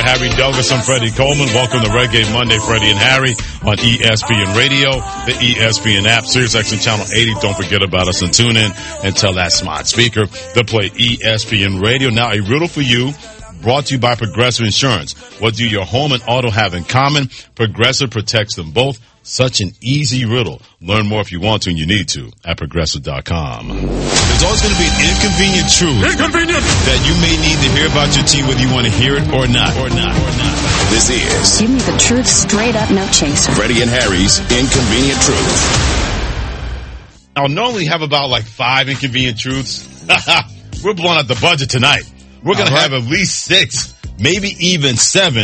Harry Douglas. I'm Freddie Coleman. Welcome to Reggae Monday, Freddie and Harry on ESPN Radio, the ESPN app, SiriusXM Channel 80. Don't forget about us and tune in and tell that smart speaker to play ESPN Radio. Now, a riddle for you. Brought to you by Progressive Insurance. What do your home and auto have in common? Progressive protects them both. Such an easy riddle. Learn more if you want to and you need to at Progressive.com. There's always going to be an inconvenient truth that you may need to hear about your team, whether you want to hear it or not. This is Give me the truth straight up, no chaser. Freddie and Harry's Inconvenient Truth. I'll normally have about like 5 inconvenient truths. We're blowing out the budget tonight. We're going to have at least 6, maybe even 7.